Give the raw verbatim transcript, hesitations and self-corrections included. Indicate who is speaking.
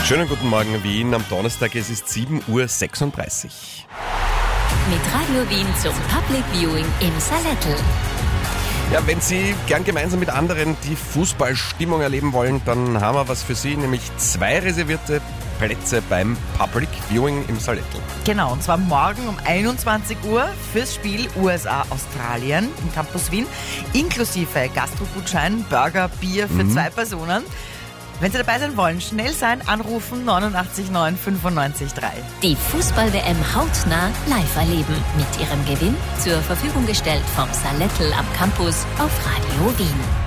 Speaker 1: Schönen guten Morgen Wien am Donnerstag, es ist sieben Uhr sechsunddreißig.
Speaker 2: Mit Radio Wien zum Public Viewing im Salettl.
Speaker 1: Ja, wenn Sie gern gemeinsam mit anderen die Fußballstimmung erleben wollen, dann haben wir was für Sie, nämlich zwei reservierte Plätze beim Public Viewing im Salettl.
Speaker 3: Genau, und zwar morgen um einundzwanzig Uhr fürs Spiel U S A-Australien im Campus Wien, inklusive Gastrogutschein, Burger, Bier für mhm. zwei Personen. Wenn Sie dabei sein wollen, schnell sein, anrufen neunundachtzig neun fünfundneunzig drei.
Speaker 2: Die Fußball-W M hautnah live erleben. Mit Ihrem Gewinn zur Verfügung gestellt vom Salettl am Campus auf Radio Wien.